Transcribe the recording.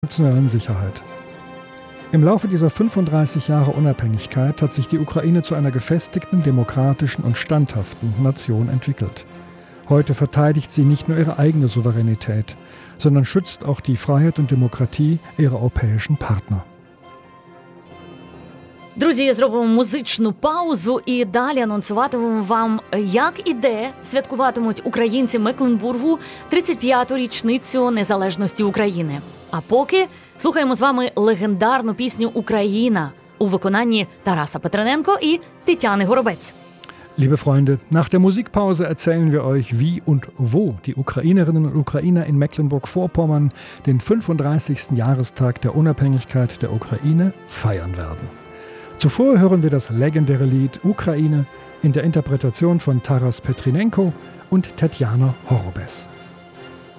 nationalen Sicherheit. Im Laufe dieser 35 Jahre Unabhängigkeit hat sich die Ukraine zu einer gefestigten, demokratischen und standhaften Nation entwickelt. Heute verteidigt sie nicht nur ihre eigene Souveränität, sondern schützt auch die Freiheit und Demokratie ihrer europäischen Partner. Друзі, зробимо музичну паузу і далі анонсуватимемо вам, як і де святкуватимуть українці Мекленбургу 35-ту річницю незалежності України. А поки слухаємо з вами легендарну пісню «Україна» у виконанні Тараса Петрененко і Тетяни Горобець. Liebe Freunde, nach der Musikpause erzählen wir euch, wie und wo die Ukrainerinnen und Ukrainer in Mecklenburg-Vorpommern den 35. Jahrestag der Unabhängigkeit der Ukraine feiern werden. Zuvor hören wir das legendäre Lied Ukraine in der Interpretation von Taras Petrenenko und Tetjana Horobes.